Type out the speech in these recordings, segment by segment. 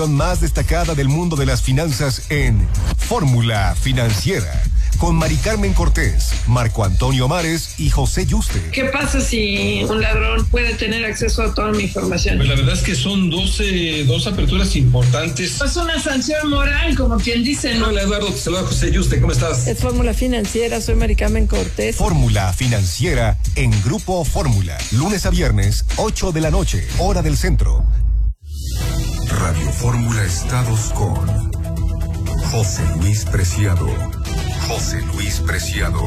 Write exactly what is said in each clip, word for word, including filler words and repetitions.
más destacada del mundo de las finanzas en Fórmula Financiera, con Mari Carmen Cortés, Marco Antonio Mares y José Yuste. ¿Qué pasa si un ladrón puede tener acceso a toda mi información? Pues la verdad es que son doce, dos aperturas importantes. Es una sanción moral, como quien dice, ¿no? Hola Eduardo, te saluda José Yuste, ¿cómo estás? Es Fórmula Financiera, soy Mari Carmen Cortés. Fórmula Financiera en Grupo Fórmula, lunes a viernes, ocho de la noche, hora del centro. Radio Fórmula Estados con José Luis Preciado. José Luis Preciado.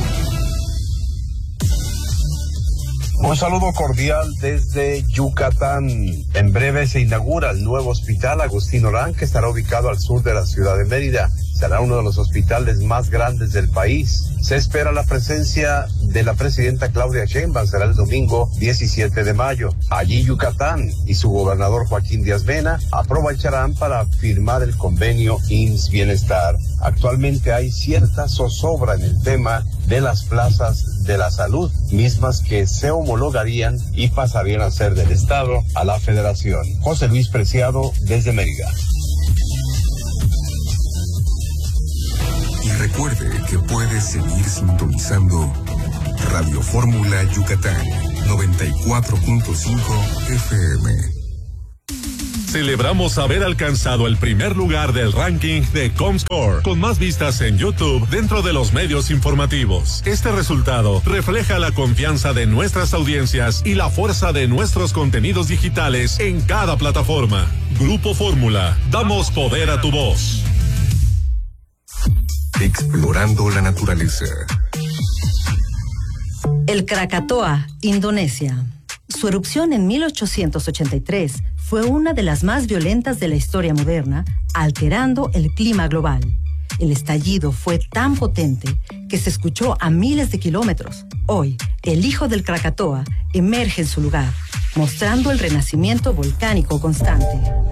Un saludo cordial desde Yucatán. En breve se inaugura el nuevo hospital Agustín Orán, que estará ubicado al sur de la ciudad de Mérida. Será uno de los hospitales más grandes del país. Se espera la presencia de la presidenta Claudia Sheinbaum, será el domingo diecisiete de mayo. Allí Yucatán y su gobernador Joaquín Díaz Mena aprovecharán para firmar el convenio I M S S Bienestar. Actualmente hay cierta zozobra en el tema de las plazas de la salud, mismas que se homologarían y pasarían a ser del Estado a la Federación. José Luis Preciado desde Mérida. Y recuerde que puede seguir sintonizando Radio Fórmula Yucatán noventa y cuatro punto cinco F M. Celebramos haber alcanzado el primer lugar del ranking de Comscore, con más vistas en YouTube dentro de los medios informativos. Este resultado refleja la confianza de nuestras audiencias y la fuerza de nuestros contenidos digitales en cada plataforma. Grupo Fórmula, damos poder a tu voz. Explorando la naturaleza. El Krakatoa, Indonesia. Su erupción en mil ochocientos ochenta y tres fue una de las más violentas de la historia moderna, alterando el clima global. El estallido fue tan potente que se escuchó a miles de kilómetros. Hoy, el hijo del Krakatoa emerge en su lugar, mostrando el renacimiento volcánico constante.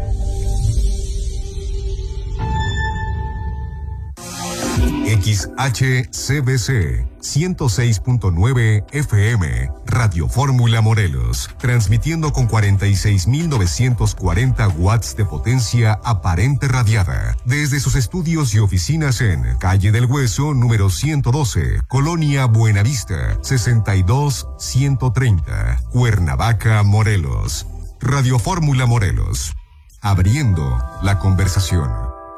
X H C B C ciento seis punto nueve F M, Radio Fórmula Morelos, transmitiendo con cuarenta y seis mil novecientos cuarenta watts de potencia aparente radiada, desde sus estudios y oficinas en Calle del Hueso, número ciento doce, Colonia Buenavista, sesenta y dos ciento treinta, Cuernavaca, Morelos. Radio Fórmula Morelos, abriendo la conversación.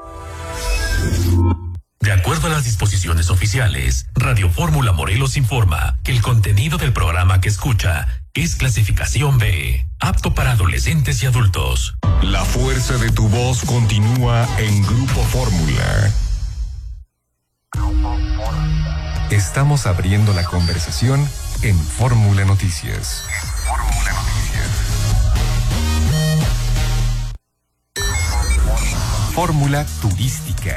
De acuerdo a las disposiciones oficiales, Radio Fórmula Morelos informa que el contenido del programa que escucha es clasificación B, apto para adolescentes y adultos. La fuerza de tu voz continúa en Grupo Fórmula. Estamos abriendo la conversación en Fórmula Noticias. Fórmula Noticias. Fórmula Turística.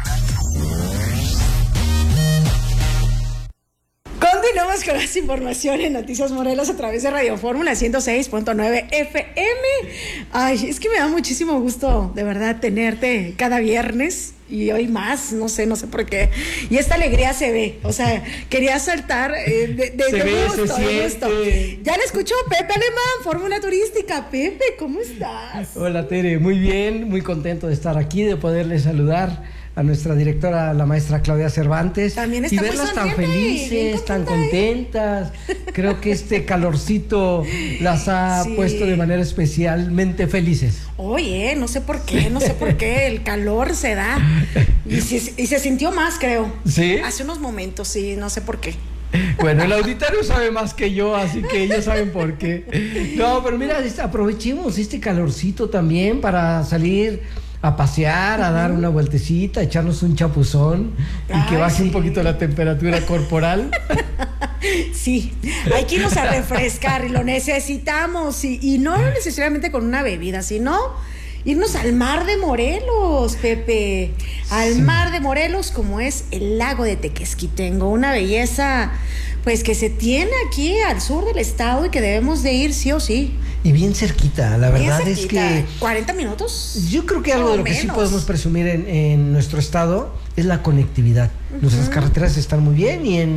Continuamos con las informaciones en Noticias Morelos a través de Radio Fórmula ciento seis punto nueve F M. Ay, es que me da muchísimo gusto, de verdad, tenerte cada viernes y hoy más, no sé, no sé por qué. Y esta alegría se ve, o sea, quería saltar eh, de, de, de ve, gusto, de gusto. Ya le escuchó Pepe Alemán, Fórmula Turística. Pepe, ¿cómo estás? Hola, Tere, muy bien, muy contento de estar aquí, de poderle saludar a nuestra directora, la maestra Claudia Cervantes. También está y verlas tan felices, tan contentas. Creo que este calorcito las ha sí. puesto de manera especialmente felices. Oye, no sé por qué, no sé por qué, el calor se da. Y se, y se sintió más, creo. ¿Sí? Hace unos momentos, sí, no sé por qué. Bueno, el auditorio sabe más que yo, así que ellos saben por qué. No, pero mira, aprovechemos este calorcito también para salir a pasear, a dar una vueltecita, a echarnos un chapuzón y Ay, que baje sí. un poquito la temperatura corporal. Sí, hay que irnos a refrescar y lo necesitamos y, y no necesariamente con una bebida, sino irnos al mar de Morelos, Pepe, al sí. mar de Morelos, como es el lago de Tequesquitengo, una belleza pues que se tiene aquí al sur del estado y que debemos de ir sí o sí. Y bien cerquita, la verdad bien cerquita. es que... ¿cuarenta minutos? Yo creo que algo de lo menos. que sí podemos presumir en, en nuestro estado es la conectividad. Uh-huh. Nuestras carreteras están muy bien y en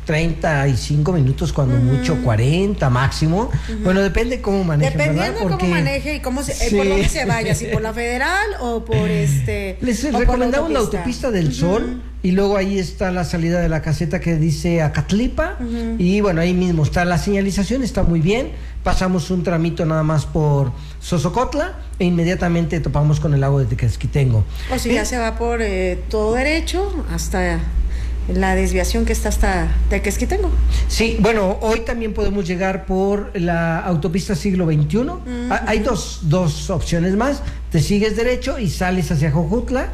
treinta y cinco minutos, cuando uh-huh. mucho, cuarenta máximo. Uh-huh. Bueno, depende cómo maneje. Dependiendo ¿verdad? Porque... cómo maneje y cómo se, sí. eh, por dónde se vaya, si por la Federal o por este. Les recomendamos la autopista, la autopista del uh-huh. Sol, y luego ahí está la salida de la caseta que dice Acatlipa, uh-huh. y bueno, ahí mismo está la señalización, está muy bien. Pasamos un tramito nada más por Sosocotla e inmediatamente topamos con el lago de Tequesquitengo. O si ¿Eh? ya se va por eh, todo derecho hasta la desviación que está hasta Tequesquitengo. Sí, bueno, hoy también podemos llegar por la autopista siglo veintiuno. Uh-huh. Hay dos, dos opciones más. Te sigues derecho y sales hacia Jojutla,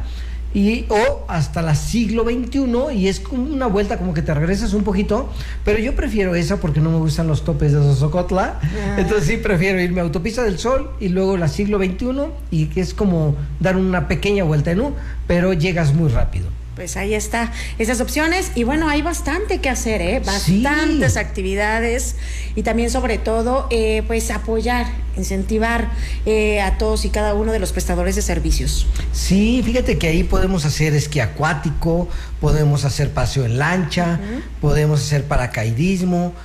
y o hasta la siglo veintiuno, y es como una vuelta, como que te regresas un poquito, pero yo prefiero esa porque no me gustan los topes de Sosocotla. Ah. Entonces sí prefiero irme a Autopista del Sol y luego la siglo veintiuno, y que es como dar una pequeña vuelta en U, pero llegas muy rápido. Pues ahí está, esas opciones, y bueno, hay bastante que hacer, ¿eh? Bastantes sí. actividades, y también sobre todo, eh, pues apoyar, incentivar eh, a todos y cada uno de los prestadores de servicios. Sí, fíjate que ahí podemos hacer esquí acuático, podemos hacer paseo en lancha, uh-huh. podemos hacer paracaidismo,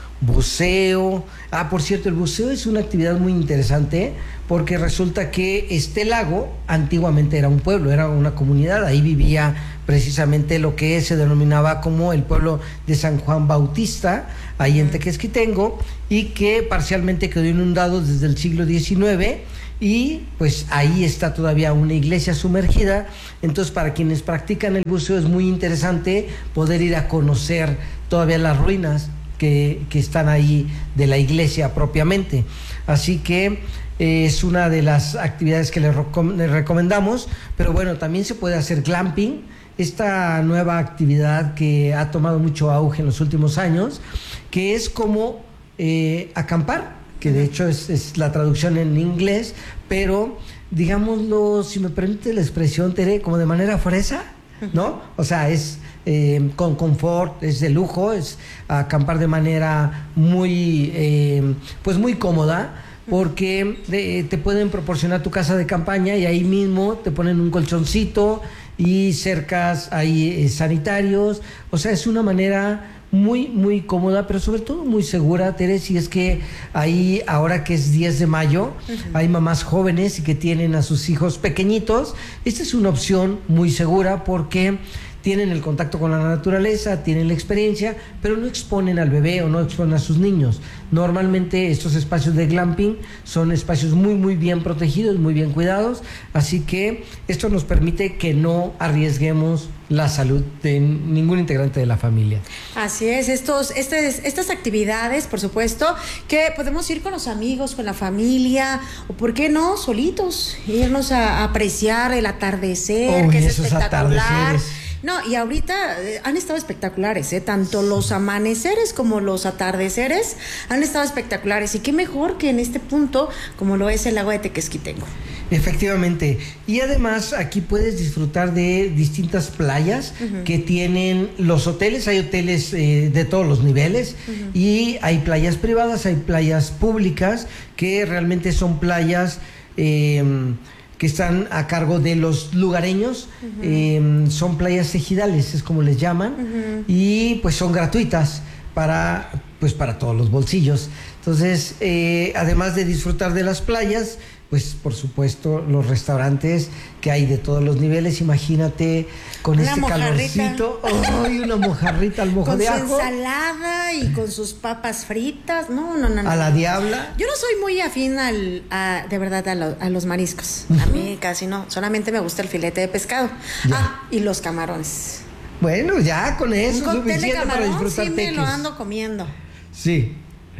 buceo. Ah, por cierto, el buceo es una actividad muy interesante, porque resulta que este lago antiguamente era un pueblo, era una comunidad, ahí vivía precisamente lo que se denominaba como el pueblo de San Juan Bautista, ahí en Tequesquitengo, y que parcialmente quedó inundado desde el siglo diecinueve, y pues ahí está todavía una iglesia sumergida. Entonces, para quienes practican el buceo es muy interesante poder ir a conocer todavía las ruinas que, que están ahí de la iglesia propiamente. Así que eh, es una de las actividades que les, recom- les recomendamos. Pero bueno, también se puede hacer glamping, esta nueva actividad que ha tomado mucho auge en los últimos años, que es como eh, acampar, que de hecho es, es la traducción en inglés, pero digámoslo, si me permite la expresión, Tere, como de manera fresa, ¿no? O sea, es eh, con confort, es de lujo, es acampar de manera muy, eh, pues muy cómoda, porque de, te pueden proporcionar tu casa de campaña y ahí mismo te ponen un colchoncito y cercas ahí eh, sanitarios. O sea, es una manera muy, muy cómoda, pero sobre todo muy segura, Teresa. Y es que ahí, ahora que es diez de mayo, uh-huh. hay mamás jóvenes y que tienen a sus hijos pequeñitos. Esta es una opción muy segura porque tienen el contacto con la naturaleza, tienen la experiencia, pero no exponen al bebé o no exponen a sus niños. Normalmente estos espacios de glamping son espacios muy, muy bien protegidos, muy bien cuidados, así que esto nos permite que no arriesguemos la salud de ningún integrante de la familia. Así es, estos, este, estas actividades, por supuesto, que podemos ir con los amigos, con la familia, o por qué no, solitos, irnos a, a apreciar el atardecer, oh, que es esos espectacular. Atardeceres. No, y ahorita eh, han estado espectaculares, ¿eh? Tanto los amaneceres como los atardeceres han estado espectaculares. Y qué mejor que en este punto, como lo es el lago de Tequesquitengo. Efectivamente. Y además aquí puedes disfrutar de distintas playas uh-huh. que tienen los hoteles. Hay hoteles eh, de todos los niveles uh-huh. y hay playas privadas, hay playas públicas que realmente son playas Eh, que están a cargo de los lugareños. Uh-huh. eh, son playas ejidales, es como les llaman, uh-huh. y pues son gratuitas para, pues para todos los bolsillos. Entonces, eh, además de disfrutar de las playas, pues por supuesto los restaurantes que hay de todos los niveles. Imagínate con una este calorcito, oh, y una mojarrita al mojo con de su ajo, ensalada y con sus papas fritas. No, no, no, no. A la diabla. Yo no soy muy afín al, a, de verdad a, lo, a los mariscos. Uh-huh. A mí casi no. Solamente me gusta el filete de pescado. Ya. Ah, y los camarones. Bueno, ya con eso es suficiente camarón, para disfrutar sí teques. Me lo ando comiendo. Sí.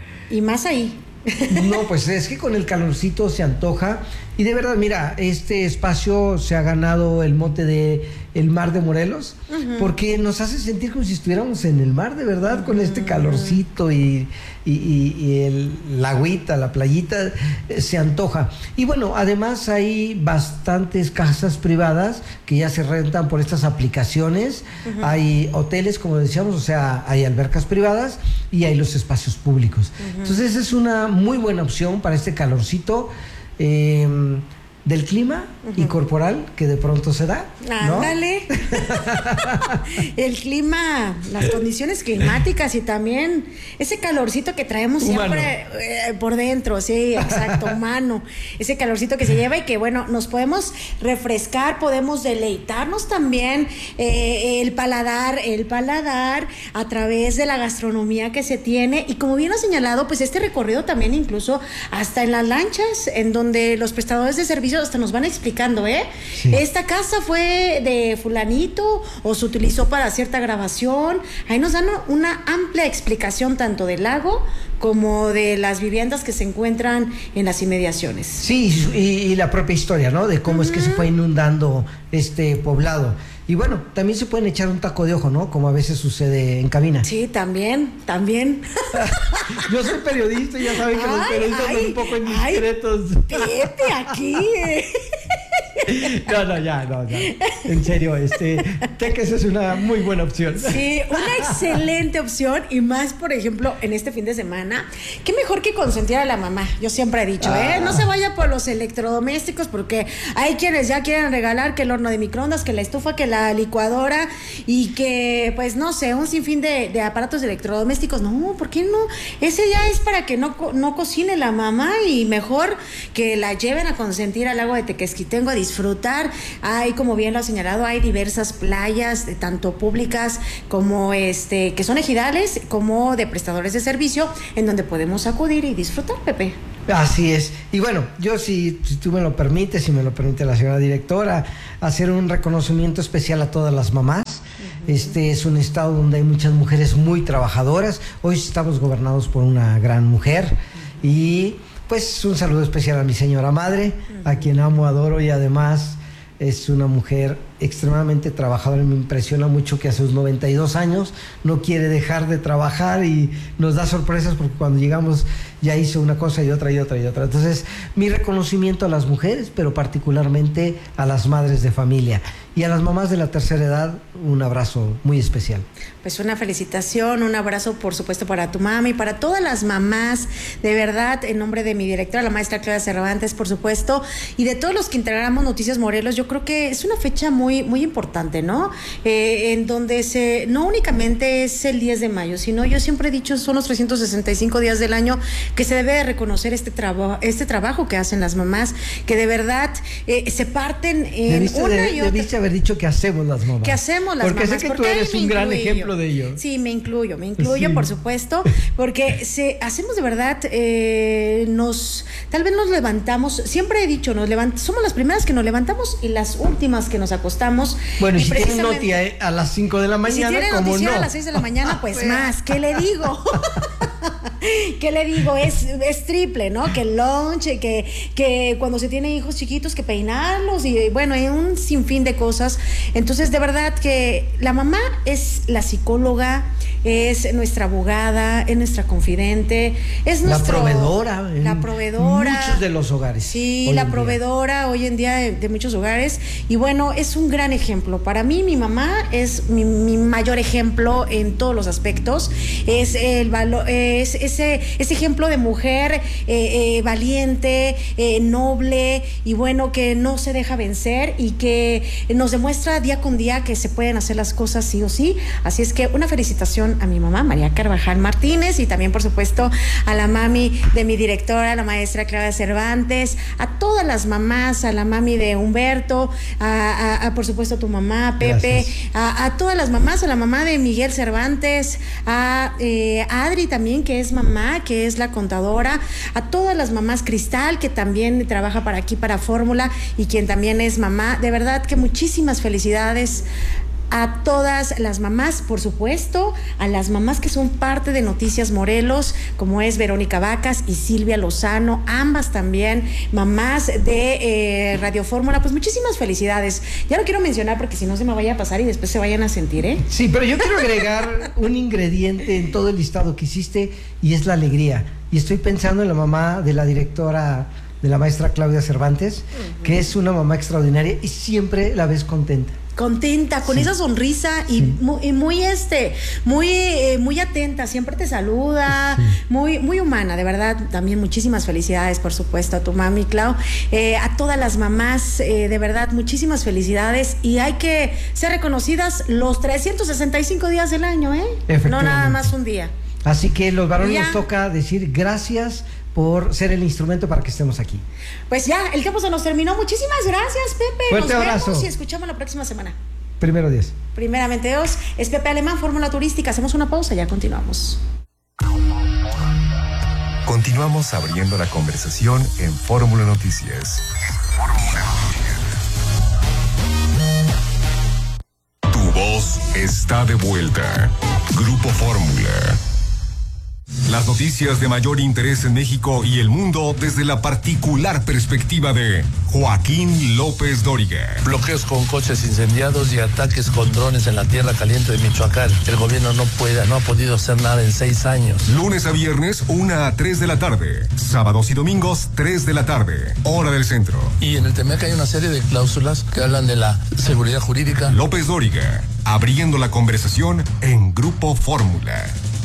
Y más ahí. No, pues es que con el calorcito se antoja. Y de verdad, mira, este espacio se ha ganado el mote de el Mar de Morelos, uh-huh. porque nos hace sentir como si estuviéramos en el mar, de verdad, uh-huh. con este calorcito y, y, y, y el, la agüita, la playita, eh, se antoja. Y bueno, además hay bastantes casas privadas que ya se rentan por estas aplicaciones. Uh-huh. Hay hoteles, como decíamos, o sea, hay albercas privadas y hay los espacios públicos. Uh-huh. Entonces es una muy buena opción para este calorcito. Eh, del clima uh-huh. y corporal que de pronto se da, ¿no? Ándale. El clima, las condiciones climáticas y también ese calorcito que traemos humano. Siempre eh, por dentro, sí, exacto, humano. Ese calorcito que se lleva y que, bueno, nos podemos refrescar, podemos deleitarnos también eh, el paladar, el paladar a través de la gastronomía que se tiene. Y como bien ha señalado, pues este recorrido también incluso hasta en las lanchas, en donde los prestadores de servicios hasta nos van explicando, ¿eh? Sí. Esta casa fue de fulanito o se utilizó para cierta grabación. Ahí nos dan una amplia explicación tanto del lago como de las viviendas que se encuentran en las inmediaciones. Sí, y, y la propia historia, ¿no? De cómo uh-huh. es que se fue inundando este poblado. Y bueno, también se pueden echar un taco de ojo, ¿no? Como a veces sucede en cabina. Sí, también, también. Yo soy periodista y ya saben que ay, los periodistas ay, son un poco indiscretos. Vete aquí. No, no, ya, no, ya. En serio, este, Teques es una muy buena opción. Sí, una excelente opción y más, por ejemplo, en este fin de semana. Qué mejor que consentir a la mamá. Yo siempre he dicho, ah. ¿eh? No se vaya por los electrodomésticos porque hay quienes ya quieren regalar que el horno de microondas, que la estufa, que la licuadora y que, pues, no sé, un sinfín de, de aparatos electrodomésticos. No, ¿por qué no? Ese ya es para que no, no cocine la mamá y mejor que la lleven a consentir al lago de Tequesquitengo a disfrutar. Hay, como bien lo ha señalado, hay diversas playas, tanto públicas como este, que son ejidales, como de prestadores de servicio, en donde podemos acudir y disfrutar, Pepe. Así es. Y bueno, yo si, si tú me lo permites, si me lo permite la señora directora, hacer un reconocimiento especial a todas las mamás. Uh-huh. Este es un estado donde hay muchas mujeres muy trabajadoras. Hoy estamos gobernados por una gran mujer. Uh-huh. Y pues un saludo especial a mi señora madre, uh-huh. a quien amo, adoro y además es una mujer extremadamente trabajadora. Me impresiona mucho que a sus noventa y dos años no quiere dejar de trabajar y nos da sorpresas porque cuando llegamos ya hizo una cosa y otra y otra y otra. Entonces, mi reconocimiento a las mujeres, pero particularmente a las madres de familia y a las mamás de la tercera edad, un abrazo muy especial. Pues una felicitación, un abrazo por supuesto para tu mami, para todas las mamás, de verdad, en nombre de mi directora, la maestra Claudia Cervantes, por supuesto, y de todos los que integramos Noticias Morelos. Yo creo que es una fecha muy, muy importante, ¿no? Eh, en donde se, no únicamente es el diez de mayo, sino yo siempre he dicho, son los trescientos sesenta y cinco días del año que se debe de reconocer este, traba, este trabajo que hacen las mamás, que de verdad eh, se parten en debiste, una de, y otra. Debiste haber dicho que hacemos las mamás. Que hacemos las porque mamás. Sé que porque tú eres un gran ejemplo de ello. Sí, me incluyo, me incluyo, sí. por supuesto, porque se, hacemos de verdad, eh, nos, tal vez nos levantamos, siempre he dicho, nos levant, somos las primeras que nos levantamos y las últimas que nos acostamos. Bueno, y, y si tienen noti a las cinco de la mañana, si tienen ¿cómo noticiero no? a las seis de la mañana, pues más, ¿qué le digo? ¿Qué le digo? Es, es triple, ¿no? Que el lunch, que, que cuando se tiene hijos chiquitos, que peinarlos y bueno, hay un sinfín de cosas. Entonces, de verdad que la mamá es la psicóloga, es nuestra abogada, es nuestra confidente, es nuestro, la proveedora, la proveedora, muchos de los hogares. Sí, la proveedora día. hoy en día de, de muchos hogares y bueno, es un gran ejemplo. Para mí, mi mamá es mi, mi mayor ejemplo en todos los aspectos. Es el valor, es ese, ese ejemplo de mujer eh, eh, valiente, eh, noble y bueno, que no se deja vencer y que nos demuestra día con día que se pueden hacer las cosas sí o sí. Así es que una felicitación a mi mamá, María Carvajal Martínez, y también, por supuesto, a la mami de mi directora, la maestra Claudia Cervantes, a todas las mamás, a la mami de Humberto, a, a, a por supuesto, a tu mamá, Pepe, a, a todas las mamás, a la mamá de Miguel Cervantes, a, eh, a Adri también, que es mamá, que es la contadora, a todas las mamás, Cristal, que también trabaja para aquí, para Fórmula, y quien también es mamá. De verdad que muchísimas felicidades a todas las mamás, por supuesto, a las mamás que son parte de Noticias Morelos, como es Verónica Vacas y Silvia Lozano, ambas también mamás de eh, Radio Fórmula. Pues muchísimas felicidades. Ya lo quiero mencionar porque si no se me vaya a pasar y después se vayan a sentir, ¿eh? Sí, pero yo quiero agregar un ingrediente en todo el listado que hiciste y es la alegría. Y estoy pensando en la mamá de la directora, de la maestra Claudia Cervantes, uh-huh. que es una mamá extraordinaria y siempre la ves contenta. contenta, con sí. esa sonrisa y, sí. muy, y muy este, muy, eh, muy atenta, siempre te saluda, sí. muy, muy humana, de verdad. También muchísimas felicidades, por supuesto, a tu mami, Clau, eh, a todas las mamás, eh, de verdad, muchísimas felicidades, y hay que ser reconocidas los trescientos sesenta y cinco días del año, ¿eh? No nada más un día. Así que los varones nos toca decir gracias por ser el instrumento para que estemos aquí. Pues ya, el tiempo se nos terminó. Muchísimas gracias, Pepe. Fuerte nos abrazo. vemos y escuchamos la próxima semana. Primero Dios. Primeramente Dios. Es Pepe Alemán, Fórmula Turística. Hacemos una pausa, ya continuamos. Continuamos abriendo la conversación en Fórmula Noticias. Fórmula Noticias. Tu voz está de vuelta. Grupo Fórmula. Las noticias de mayor interés en México y el mundo desde la particular perspectiva de Joaquín López Dóriga. Bloqueos con coches incendiados y ataques con drones en la tierra caliente de Michoacán. El gobierno no puede, no ha podido hacer nada en seis años. Lunes a viernes, una a tres de la tarde. Sábados y domingos, tres de la tarde. Hora del centro. Y en el T M E C hay una serie de cláusulas que hablan de la seguridad jurídica. López Dóriga, abriendo la conversación en Grupo Fórmula.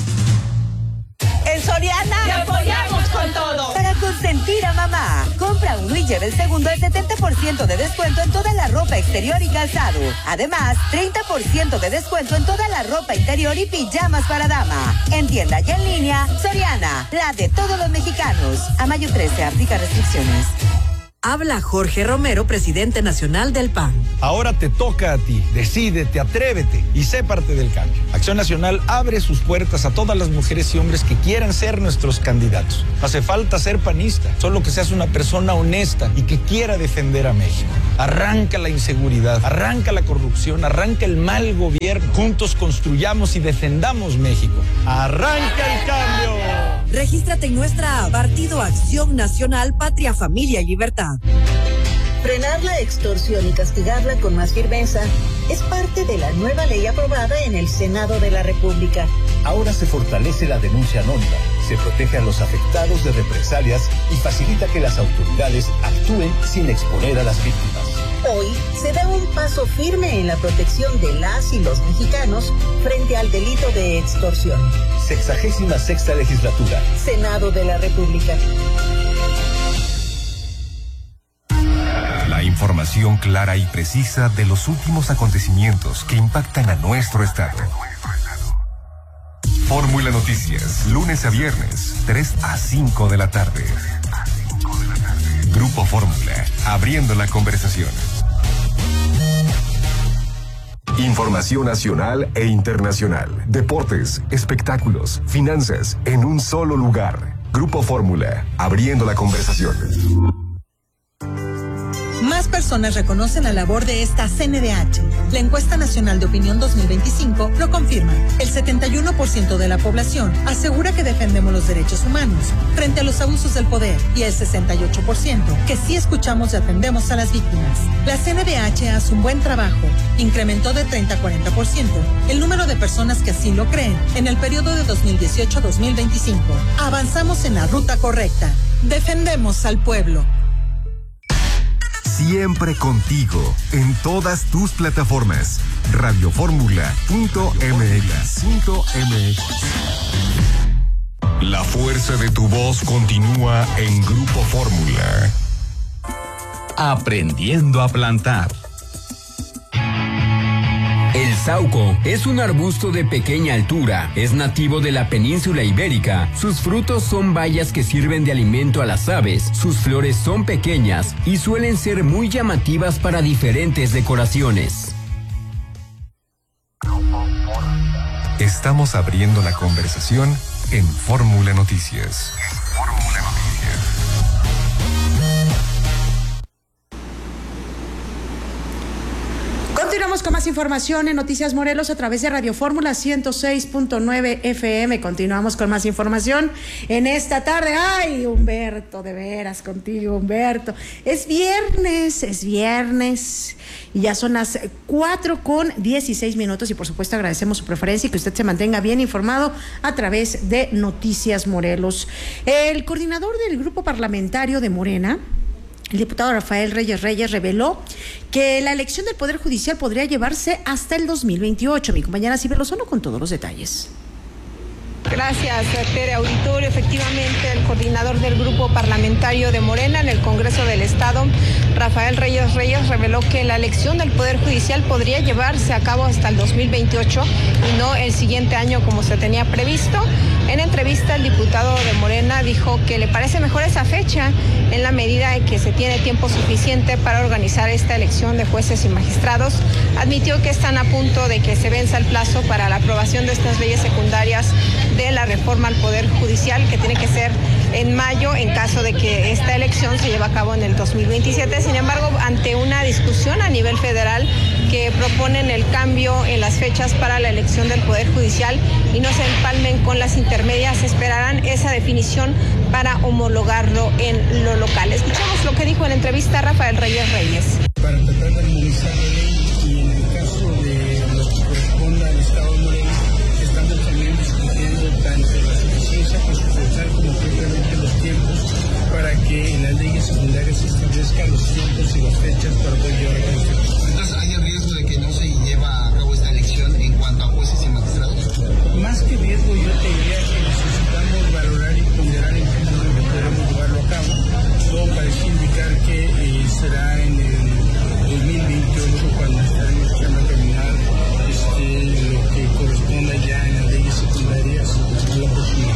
En Soriana te apoyamos con todo. Para consentir a mamá, compra uno y lleva el segundo al setenta por ciento de descuento en toda la ropa exterior y calzado. Además, treinta por ciento de descuento en toda la ropa interior y pijamas para dama. En tienda y en línea, Soriana, la de todos los mexicanos. A mayo trece, aplica restricciones. Habla Jorge Romero, presidente nacional del P A N. Ahora te toca a ti. Decídete, atrévete y sé parte del cambio. Acción Nacional abre sus puertas a todas las mujeres y hombres que quieran ser nuestros candidatos. No hace falta ser panista, solo que seas una persona honesta y que quiera defender a México. Arranca la inseguridad, arranca la corrupción, arranca el mal gobierno. Juntos construyamos y defendamos México. ¡Arranca el cambio! Regístrate en nuestra Partido Acción Nacional, Patria, Familia y Libertad. Frenar la extorsión y castigarla con más firmeza es parte de la nueva ley aprobada en el Senado de la República. Ahora se fortalece la denuncia anónima, se protege a los afectados de represalias y facilita que las autoridades actúen sin exponer a las víctimas. Hoy se da un paso firme en la protección de las y los mexicanos frente al delito de extorsión. Sexagésima sexta legislatura. Senado de la República. La información clara y precisa de los últimos acontecimientos que impactan a nuestro estado. Fórmula Noticias, lunes a viernes, tres a cinco de la tarde. Grupo Fórmula, abriendo la conversación. Información nacional e internacional, deportes, espectáculos, finanzas, en un solo lugar. Grupo Fórmula, abriendo la conversación. Más personas reconocen la labor de esta C N D H. La encuesta nacional de opinión dos mil veinticinco lo confirma. El setenta y uno por ciento de la población asegura que defendemos los derechos humanos frente a los abusos del poder y el sesenta y ocho por ciento que sí escuchamos y atendemos a las víctimas. La C N D H hace un buen trabajo. Incrementó de treinta a cuarenta por ciento el número de personas que así lo creen en el periodo de dos mil dieciocho a dos mil veinticinco. Avanzamos en la ruta correcta. Defendemos al pueblo. Siempre contigo, en todas tus plataformas. Radioformula punto m x. La fuerza de tu voz continúa en Grupo Fórmula. Aprendiendo a plantar. El sauco es un arbusto de pequeña altura, es nativo de la península ibérica, sus frutos son bayas que sirven de alimento a las aves, sus flores son pequeñas y suelen ser muy llamativas para diferentes decoraciones. Estamos abriendo la conversación en Fórmula Noticias. Fórmula Noticias. Continuamos con más información en Noticias Morelos a través de Radio Fórmula ciento seis punto nueve F M. Continuamos con más información en esta tarde. Ay, Humberto, de veras contigo, Humberto. Es viernes, es viernes y ya son las cuatro con dieciséis minutos y por supuesto agradecemos su preferencia y que usted se mantenga bien informado a través de Noticias Morelos. El coordinador del grupo parlamentario de Morena, El diputado Rafael Reyes Reyes reveló que la elección del Poder Judicial podría llevarse hasta el dos mil veintiocho. Mi compañera Silvia Lozano con todos los detalles. Gracias, Tere Auditorio. Efectivamente, el coordinador del grupo parlamentario de Morena en el Congreso del Estado, Rafael Reyes Reyes, reveló que la elección del Poder Judicial podría llevarse a cabo hasta el dos mil veintiocho y no el siguiente año como se tenía previsto. En entrevista, el diputado de Morena dijo que le parece mejor esa fecha en la medida en que se tiene tiempo suficiente para organizar esta elección de jueces y magistrados. Admitió que están a punto de que se venza el plazo para la aprobación de estas leyes secundarias de la reforma al Poder Judicial, que tiene que ser en mayo en caso de que esta elección se lleve a cabo en el dos mil veintisiete. Sin embargo, ante una discusión a nivel federal que proponen el cambio en las fechas para la elección del Poder Judicial y no se empalmen con las intermedias, esperarán esa definición para homologarlo en lo local. Escuchamos lo que dijo en entrevista Rafael Reyes Reyes. Para tratar de armonizar la ley y en el caso de lo que corresponda al Estado de Morelos, estamos también discutiendo tanto la suficiencia constitucional como propiamente los tiempos para que en las leyes secundarias se establezcan los tiempos y las fechas para poder llevar a cabo esta elección. Entonces, ¿hay el riesgo de que no se lleva a cabo esta elección en cuanto a jueces y magistrados? Más que riesgo, yo te diría que necesitamos valorar y ponderar en qué momento podremos llevarlo a cabo. Todo parece indicar que eh, será en el dos mil veintiocho cuando estaremos echando a terminar este, lo que corresponda ya en las leyes secundarias a la próxima.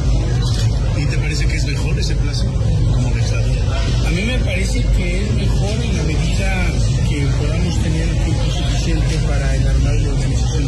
¿Y te parece que es mejor ese plazo como legislador? A mí me parece que es mejor en la medida que podamos tener el tiempo suficiente para el armado de la organización.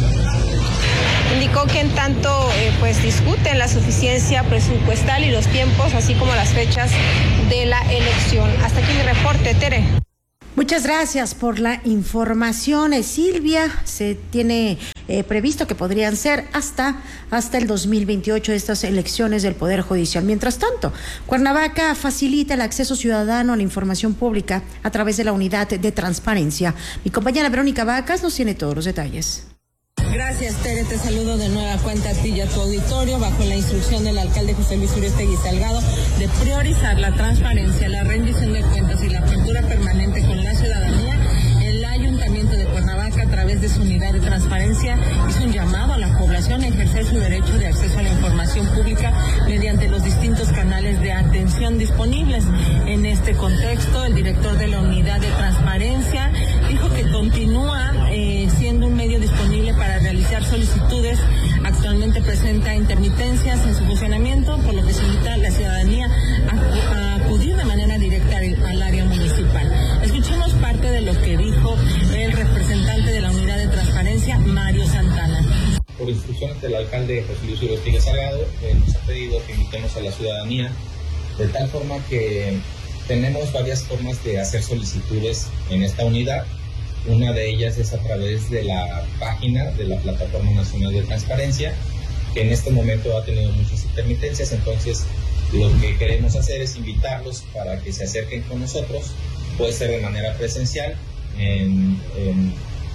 Indicó que en tanto eh, pues discuten la suficiencia presupuestal y los tiempos, así como las fechas de la elección. Hasta aquí mi reporte, Tere. Muchas gracias por la información, eh, Silvia. Se tiene eh, previsto que podrían ser hasta, hasta el dos mil veintiocho estas elecciones del Poder Judicial. Mientras tanto, Cuernavaca facilita el acceso ciudadano a la información pública a través de la unidad de transparencia. Mi compañera Verónica Vacas nos tiene todos los detalles. Gracias, Tere. Te saludo de nueva cuenta a ti y a tu auditorio, bajo la instrucción del alcalde José Luis Uriestegui Salgado de priorizar la transparencia, la rendición de cuentas y la apertura permanente con la ciudadanía. El Ayuntamiento de Cuernavaca, a través de su unidad de transparencia, hizo un llamado a la población a ejercer su derecho de acceso a la información pública mediante los distintos canales de atención disponibles. En este contexto, el director de la unidad de transparencia dijo que continúa eh, siendo un medio disponible para realizar solicitudes. Actualmente presenta intermitencias en su funcionamiento, por lo que se invita a la ciudadanía a, a acudir de manera directa al área municipal. Escuchemos parte de lo que dijo el representante de la unidad de transparencia, Mario Santana. Por instrucciones del alcalde José Luis Uriestegui Salgado, eh, nos ha pedido que invitemos a la ciudadanía, de tal forma que tenemos varias formas de hacer solicitudes en esta unidad. Una de ellas es a través de la página de la Plataforma Nacional de Transparencia, que en este momento ha tenido muchas intermitencias. Entonces, lo que queremos hacer es invitarlos para que se acerquen con nosotros. Puede ser de manera presencial en, en,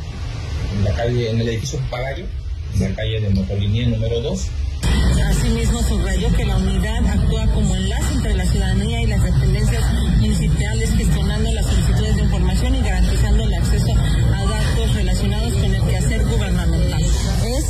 en la calle, en el edificio Pagayo, en la calle de Motolinía número dos. Asimismo, subrayó que la unidad actúa como enlace entre la ciudadanía y las dependencias municipales, gestionando las solicitudes de información y garantizando el acceso a datos relacionados con el quehacer gubernamental. Es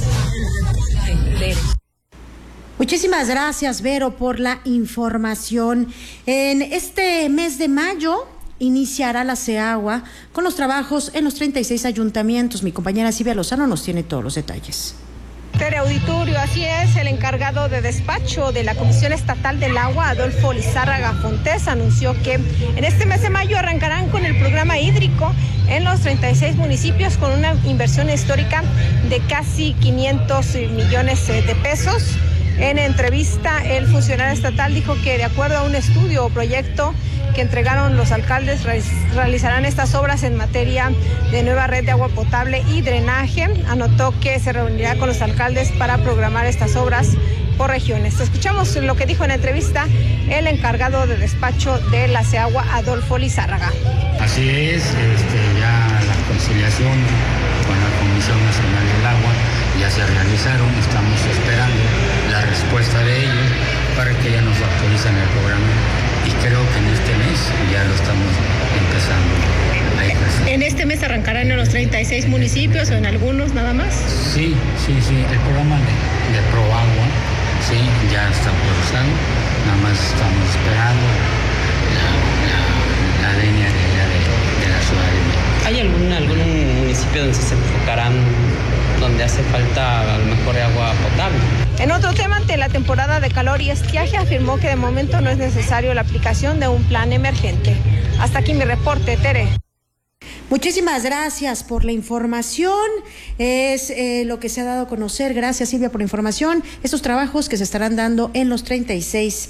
el de Muchísimas gracias, Vero, por la información. En este mes de mayo iniciará la CEAGUA con los trabajos en los treinta y seis ayuntamientos. Mi compañera Silvia Lozano nos tiene todos los detalles. Tere Auditorio, así es, el encargado de despacho de la Comisión Estatal del Agua, Adolfo Lizárraga Fontés, anunció que en este mes de mayo arrancarán con el programa hídrico en los treinta y seis municipios con una inversión histórica de casi quinientos millones de pesos. En entrevista, el funcionario estatal dijo que de acuerdo a un estudio o proyecto que entregaron los alcaldes, realizarán estas obras en materia de nueva red de agua potable y drenaje. Anotó que se reunirá con los alcaldes para programar estas obras por regiones. Escuchamos lo que dijo en entrevista el encargado de despacho de la CEAGUA, Adolfo Lizárraga. Así es, este, ya la conciliación con la Comisión Nacional del Agua ya se realizaron, estamos esperando la respuesta de ellos para que ya nos actualicen el programa y creo que en este mes ya lo estamos empezando a ejercer. ¿En este mes arrancarán en los treinta y seis municipios o en algunos nada más? Sí, sí, sí, el programa de, de ProAgua, sí, ya está procesado, nada más estamos esperando la, la, la venia de, de, de la Ciudad de México. ¿Hay algún, algún municipio donde se enfocarán, donde hace falta a lo mejor agua potable? En otro tema, ante la temporada de calor y estiaje, afirmó que de momento no es necesario la aplicación de un plan emergente. Hasta aquí mi reporte, Tere. Muchísimas gracias por la información, es eh, lo que se ha dado a conocer. Gracias, Silvia, por la información. Estos trabajos que se estarán dando en los treinta y seis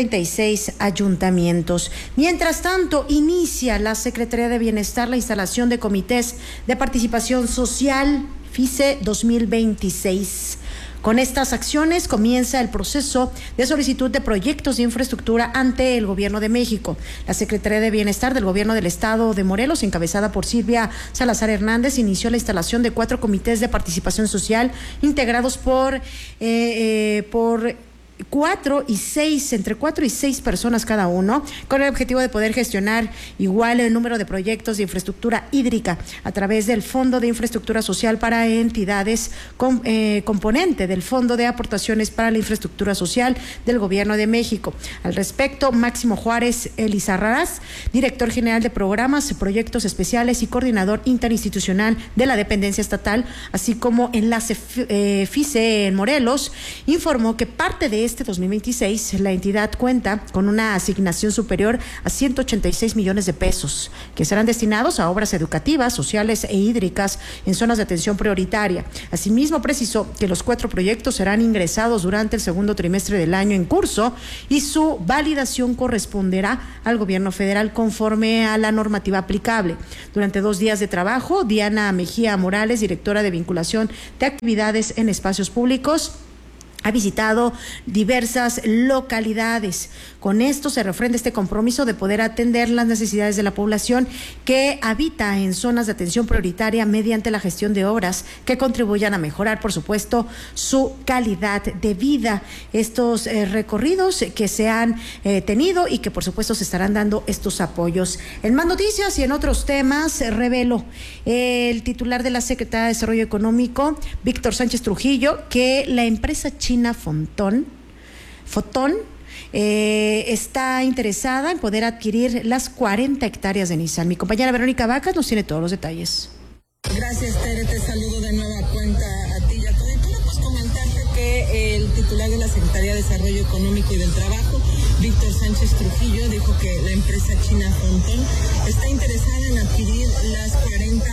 ayuntamientos. Mientras tanto, inicia la Secretaría de Bienestar la instalación de comités de participación social FICE dos mil veintiséis. Con estas acciones comienza el proceso de solicitud de proyectos de infraestructura ante el Gobierno de México. La Secretaría de Bienestar del Gobierno del Estado de Morelos, encabezada por Silvia Salazar Hernández, inició la instalación de cuatro comités de participación social integrados por, eh, eh, por cuatro y seis, entre cuatro y seis personas cada uno, con el objetivo de poder gestionar igual el número de proyectos de infraestructura hídrica a través del Fondo de Infraestructura Social para entidades con, eh, componente del Fondo de Aportaciones para la Infraestructura Social del Gobierno de México. Al respecto, Máximo Juárez Elizarrarás, director general de programas, proyectos especiales y coordinador interinstitucional de la dependencia estatal, así como enlace eh, FICE en Morelos, informó que parte de este dos mil veintiséis, la entidad cuenta con una asignación superior a ciento ochenta y seis millones de pesos, que serán destinados a obras educativas, sociales e hídricas en zonas de atención prioritaria. Asimismo, precisó que los cuatro proyectos serán ingresados durante el segundo trimestre del año en curso y su validación corresponderá al gobierno federal conforme a la normativa aplicable. Durante dos días de trabajo, Diana Mejía Morales, directora de vinculación de actividades en espacios públicos, ha visitado diversas localidades. Con esto se refrenda este compromiso de poder atender las necesidades de la población que habita en zonas de atención prioritaria mediante la gestión de obras que contribuyan a mejorar, por supuesto, su calidad de vida. Estos eh, recorridos que se han eh, tenido y que, por supuesto, se estarán dando estos apoyos. En más noticias y en otros temas, eh, reveló el titular de la Secretaría de Desarrollo Económico, Víctor Sánchez Trujillo, que la empresa china Fontón, Fotón eh, está interesada en poder adquirir las cuarenta hectáreas de Nissan. Mi compañera Verónica Vacas nos tiene todos los detalles. Gracias, Tere, te saludo de nueva cuenta a ti y a todo. Y quiero pues comentarte que el titular de la Secretaría de Desarrollo Económico y del Trabajo, Víctor Sánchez Trujillo, dijo que la empresa china Fontón está interesada en adquirir las cuarenta